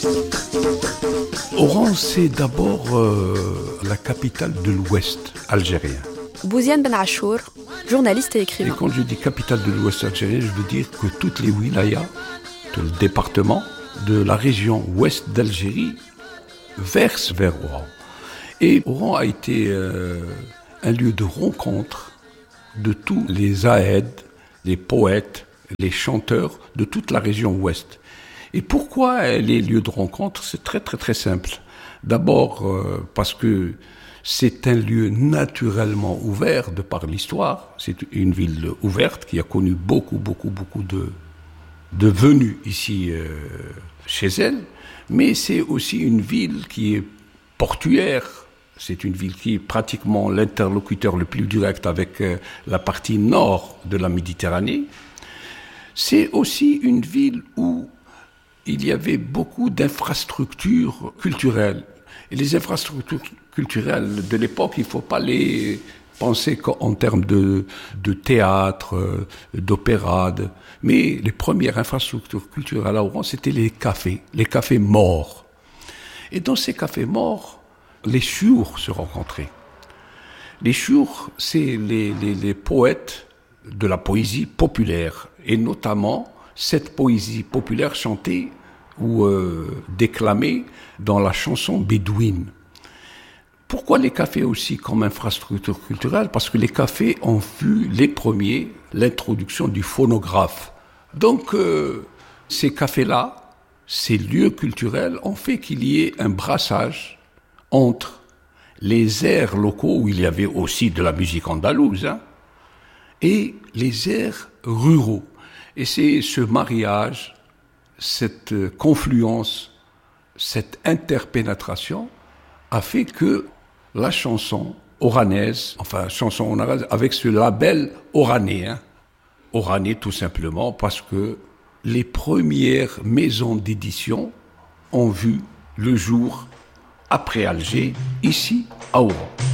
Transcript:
Oran, c'est d'abord la capitale de l'Ouest algérien. Bouziane Ben Achour, journaliste et Et écrivain. quand je dis capitale de l'Ouest algérien, je veux dire que toutes les wilayas, tout le département de la région ouest d'Algérie versent vers Oran. Et Oran a été un lieu de rencontre de tous les aèdes, les poètes, les chanteurs de toute la région ouest. Et pourquoi les lieux de rencontre? C'est très très très simple. D'abord parce que c'est un lieu naturellement ouvert de par l'histoire. C'est une ville ouverte qui a connu beaucoup de venues ici chez elle. Mais c'est aussi une ville qui est portuaire. C'est une ville qui est pratiquement l'interlocuteur le plus direct avec la partie nord de la Méditerranée. C'est aussi une ville où il y avait beaucoup d'infrastructures culturelles. Et les infrastructures culturelles de l'époque, il ne faut pas les penser qu'en termes de théâtre, d'opéra. Mais les premières infrastructures culturelles à Oran, c'était les cafés morts. Et dans ces cafés morts, les chiours se rencontraient. Les chiours, c'est les poètes de la poésie populaire, et notamment cette poésie populaire chantée ou déclamée dans la chanson bédouine. Pourquoi les cafés aussi comme infrastructure culturelle? Parce que les cafés ont vu les premiers l'introduction du phonographe. Donc ces cafés-là, ces lieux culturels ont fait qu'il y ait un brassage entre les airs locaux, où il y avait aussi de la musique andalouse, et les airs ruraux. Et c'est ce mariage, cette confluence, cette interpénétration a fait que la chanson oranaise, avec ce label oranais, oranais tout simplement parce que les premières maisons d'édition ont vu le jour après Alger, ici à Oran.